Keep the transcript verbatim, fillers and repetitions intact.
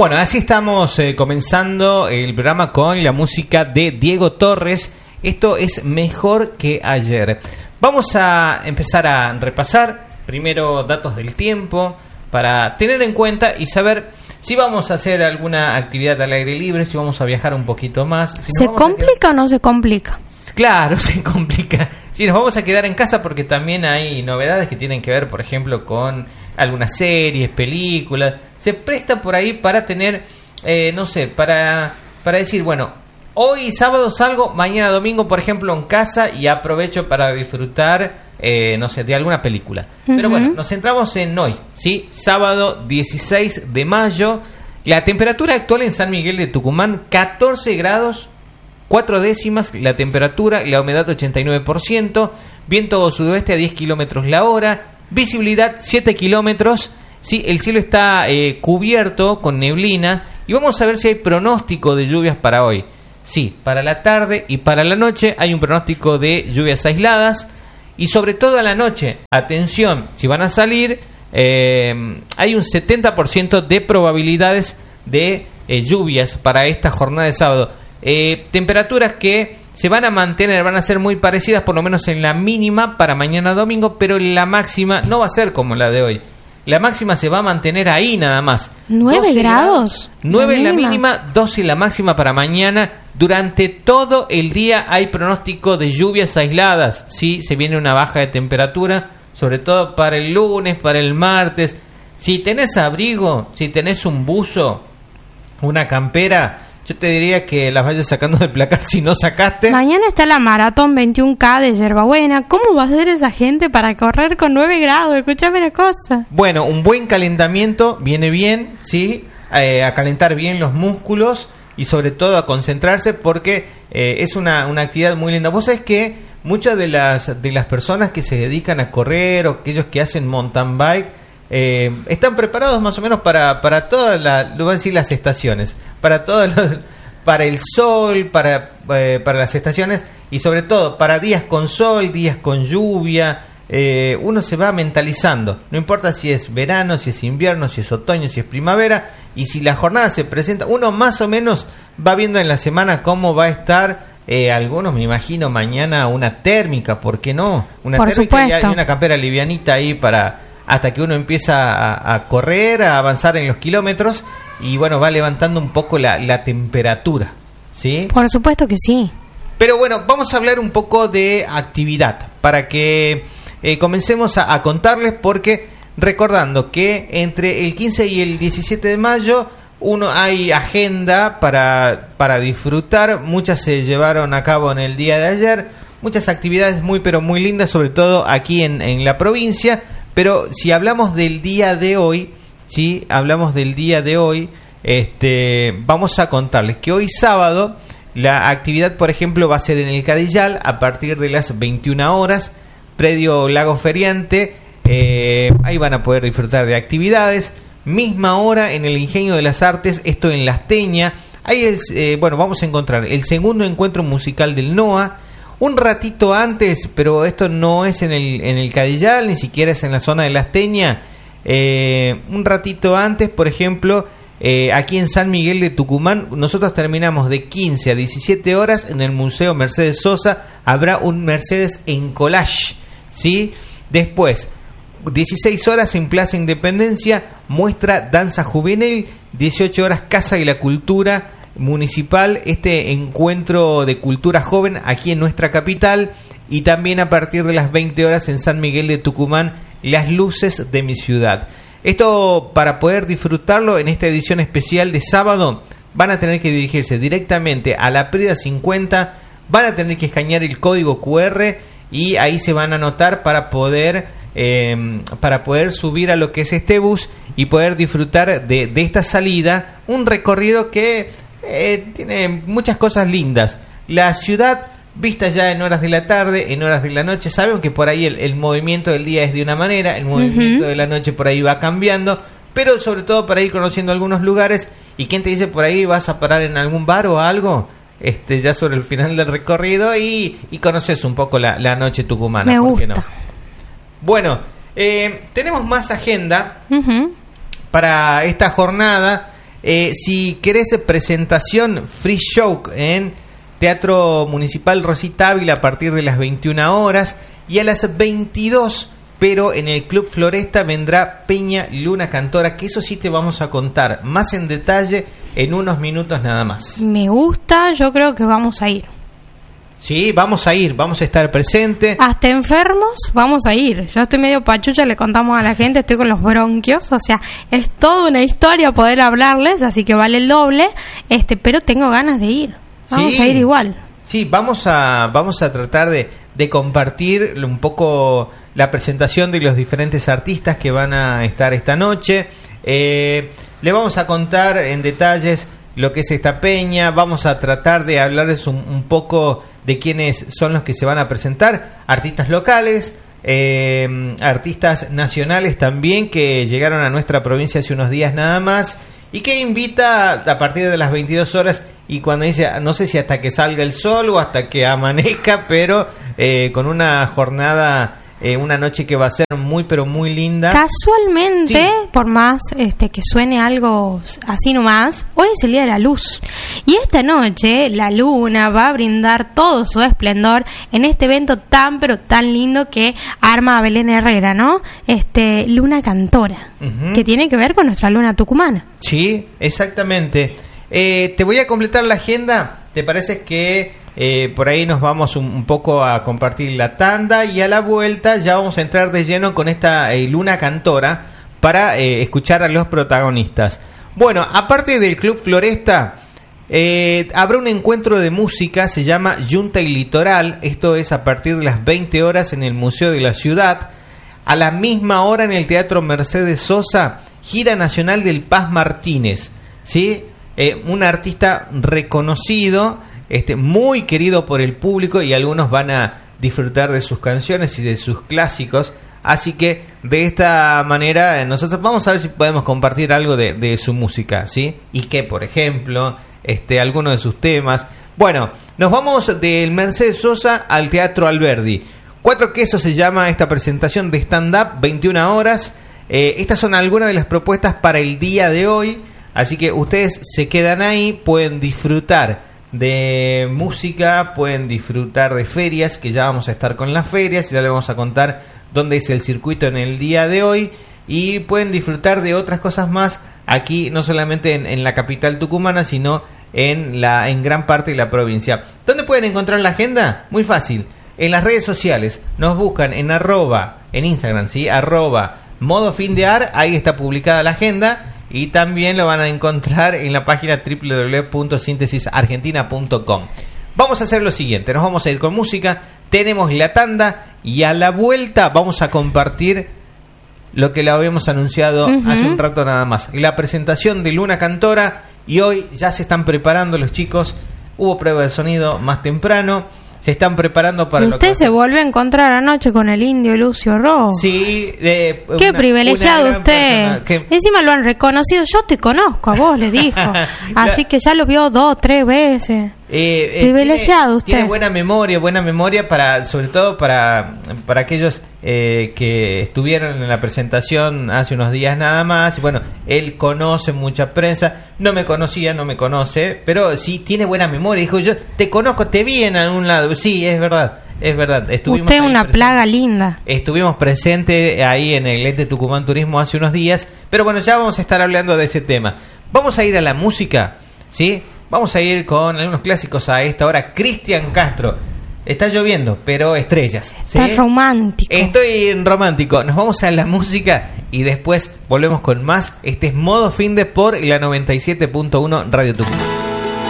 Bueno, así estamos eh, comenzando el programa con la música de Diego Torres. Esto es Mejor que Ayer. Vamos a empezar a repasar primero datos del tiempo para tener en cuenta y saber si vamos a hacer alguna actividad al aire libre, si vamos a viajar un poquito más. Si ¿Se complica quedar... o no se complica? Claro, se complica. Si nos vamos a quedar en casa porque también hay novedades que tienen que ver, por ejemplo, con algunas series, películas. Se presta por ahí para tener, eh, no sé, para, para decir, bueno, hoy sábado salgo, mañana domingo, por ejemplo, en casa y aprovecho para disfrutar, eh, no sé, de alguna película. Uh-huh. Pero bueno, nos centramos en hoy, ¿sí? Sábado dieciséis de mayo. La temperatura actual en San Miguel de Tucumán, catorce grados, cuatro décimas. La temperatura, la humedad ochenta y nueve por ciento. Viento sudoeste a diez kilómetros la hora. Visibilidad siete kilómetros. Sí, el cielo está eh, cubierto con neblina. Y vamos a ver si hay pronóstico de lluvias para hoy. Sí, para la tarde y para la noche hay un pronóstico de lluvias aisladas. Y sobre todo a la noche, atención, si van a salir, eh, hay un setenta por ciento de probabilidades de eh, lluvias para esta jornada de sábado. Eh, temperaturas que se van a mantener, van a ser muy parecidas, por lo menos en la mínima para mañana domingo, pero la máxima no va a ser como la de hoy. La máxima se va a mantener ahí nada más. ¿nueve grados? nueve en la mínima, doce la máxima para mañana. Durante todo el día hay pronóstico de lluvias aisladas. Sí, se viene una baja de temperatura, sobre todo para el lunes, para el martes. Si tenés abrigo, si tenés un buzo, una campera, yo te diría que las vayas sacando del placar si no sacaste. Mañana está la maratón veintiuno K de Yerbabuena. ¿Cómo va a ser esa gente para correr con nueve grados? Escuchame una cosa. Bueno, un buen calentamiento viene bien, ¿sí? Eh, a calentar bien los músculos y sobre todo a concentrarse porque eh, es una, una actividad muy linda. Vos sabés que muchas de las, de las personas que se dedican a correr o aquellos que hacen mountain bike Eh, están preparados más o menos para, para todas las, lo voy a decir, las estaciones, para todo lo, para el sol, para, eh, para las estaciones y sobre todo para días con sol, días con lluvia. Eh, uno se va mentalizando, no importa si es verano, si es invierno, si es otoño, si es primavera, y si la jornada se presenta, uno más o menos va viendo en la semana cómo va a estar. Eh, algunos me imagino mañana una térmica, ¿por qué no? Una Por térmica supuesto. y una campera livianita ahí para hasta que uno empieza a, a correr, a avanzar en los kilómetros y bueno, va levantando un poco la, la temperatura, ¿sí? Por supuesto que sí. Pero bueno, vamos a hablar un poco de actividad para que eh, comencemos a, a contarles, porque recordando que entre el quince y el diecisiete de mayo uno hay agenda para, para disfrutar. Muchas se llevaron a cabo en el día de ayer, muchas actividades muy pero muy lindas, sobre todo aquí en, en la provincia. Pero si hablamos del día de hoy, si hablamos del día de hoy, este, vamos a contarles que hoy sábado la actividad, por ejemplo, va a ser en el Cadillal a partir de las veintiuna horas, predio Lago Feriante. Eh, ahí van a poder disfrutar de actividades. Misma hora en el Ingenio de las Artes, esto en La Asteña. Ahí el, eh, bueno, vamos a encontrar el segundo encuentro musical del NOA. Un ratito antes, pero esto no es en el, en el Cadillal, ni siquiera es en la zona de La Asteña. Eh, un ratito antes, por ejemplo, eh, aquí en San Miguel de Tucumán, nosotros terminamos de quince a diecisiete horas en el Museo Mercedes Sosa. Habrá un Mercedes en collage, ¿sí? Después, dieciséis horas en Plaza Independencia, muestra danza juvenil. dieciocho horas, Casa y la Cultura Municipal, este encuentro de cultura joven aquí en nuestra capital. Y también a partir de las veinte horas en San Miguel de Tucumán, Las Luces de mi Ciudad. Esto, para poder disfrutarlo en esta edición especial de sábado, van a tener que dirigirse directamente a la Prida cincuenta, van a tener que escanear el código cu erre y ahí se van a anotar para poder eh, para poder subir a lo que es este bus y poder disfrutar de, de esta salida, un recorrido que Eh, tiene muchas cosas lindas. La ciudad vista ya en horas de la tarde, en horas de la noche. Sabemos que por ahí el, el movimiento del día es de una manera, el movimiento uh-huh. de la noche por ahí va cambiando, pero sobre todo para ir conociendo algunos lugares. ¿Y quién te dice por ahí vas a parar en algún bar o algo? Este, ya sobre el final del recorrido y, y conoces un poco la, la noche tucumana. Me ¿por gusta. qué no? Bueno, eh, tenemos más agenda uh-huh. para esta jornada. Eh, si querés presentación, free show en Teatro Municipal Rosita Ávila a partir de las veintiuna horas, y a las veintidós, pero en el Club Floresta vendrá Peña Luna Cantora, que eso sí te vamos a contar más en detalle en unos minutos nada más. Me gusta, yo creo que vamos a ir. Sí, vamos a ir, vamos a estar presentes. Hasta enfermos, vamos a ir. Yo estoy medio pachucha, le contamos a la gente, estoy con los bronquios, o sea, es toda una historia poder hablarles, así que vale el doble, este, pero tengo ganas de ir. Vamos sí, a ir igual. Sí, vamos a, vamos a tratar de, de compartir un poco la presentación de los diferentes artistas que van a estar esta noche. Eh, le vamos a contar en detalles lo que es esta peña, vamos a tratar de hablarles un, un poco de quiénes son los que se van a presentar, artistas locales, eh, artistas nacionales también que llegaron a nuestra provincia hace unos días nada más, y que invita a partir de las veintidós horas, y cuando dice, no sé si hasta que salga el sol o hasta que amanezca, pero eh, con una jornada, eh, una noche que va a ser muy pero muy linda. Casualmente, sí. Por más este que suene algo así nomás, hoy es el día de la luz, y esta noche la luna va a brindar todo su esplendor en este evento tan pero tan lindo que arma Belén Herrera, ¿no? Este Luna Cantora, uh-huh. que tiene que ver con nuestra luna tucumana. Sí, exactamente. Eh, te voy a completar la agenda. ¿Te parece que eh, por ahí nos vamos un, un poco a compartir la tanda, y a la vuelta ya vamos a entrar de lleno con esta eh, Luna Cantora para eh, escuchar a los protagonistas? Bueno, aparte del Club Floresta, eh, habrá un encuentro de música, se llama Yunta y Litoral. Esto es a partir de las veinte horas en el Museo de la Ciudad. A la misma hora en el Teatro Mercedes Sosa, Gira Nacional del Paz Martínez, ¿sí? Eh, un artista reconocido, este, muy querido por el público, y algunos van a disfrutar de sus canciones y de sus clásicos. Así que de esta manera nosotros vamos a ver si podemos compartir algo de, de su música, ¿sí? Y que, por ejemplo, este, alguno de sus temas. Bueno, nos vamos del Mercedes Sosa al Teatro Alberdi. Cuatro Quesos se llama esta presentación de stand-up, veintiuna horas. Eh, estas son algunas de las propuestas para el día de hoy. Así que ustedes se quedan ahí, pueden disfrutar de música, pueden disfrutar de ferias, que ya vamos a estar con las ferias, y ya les vamos a contar dónde es el circuito en el día de hoy, y pueden disfrutar de otras cosas más aquí, no solamente en, en la capital tucumana, sino en, la, en gran parte de la provincia. ¿Dónde pueden encontrar la agenda? Muy fácil, en las redes sociales, nos buscan en arroba, en Instagram, ¿sí? Arroba modo findear, ahí está publicada la agenda. Y también lo van a encontrar en la página doble u doble u doble u punto síntesis argentina punto com. Vamos a hacer lo siguiente, nos vamos a ir con música, tenemos la tanda, y a la vuelta vamos a compartir lo que le habíamos anunciado uh-huh. hace un rato nada más, la presentación de Luna Cantora, y hoy ya se están preparando los chicos, hubo prueba de sonido más temprano, se están preparando para... Usted lo que se volvió a encontrar anoche con el indio Lucio Rojo. Sí. Eh, Qué una, privilegiado una usted. Que... Encima lo han reconocido. Yo te conozco, a vos le dijo. Así que ya lo vio dos, tres veces. Eh, eh, privilegiado tiene, usted. Tiene buena memoria, buena memoria para, sobre todo para, para aquellos eh, que estuvieron en la presentación hace unos días nada más. Y bueno, él conoce mucha prensa. No me conocía, no me conoce, pero sí tiene buena memoria. Dijo, yo te conozco, te vi en algún lado. Sí, es verdad, es verdad. Estuvimos usted es una presente. Plaga linda. Estuvimos presentes ahí en el Ente Tucumán Turismo hace unos días. Pero bueno, ya vamos a estar hablando de ese tema. Vamos a ir a la música, ¿sí? Vamos a ir con algunos clásicos a esta hora. Cristian Castro. Está lloviendo, pero estrellas, ¿sí? Está romántico. Estoy romántico. Nos vamos a la música y después volvemos con más. Este es Modo Finde por la noventa y siete punto uno Radio Tucumán.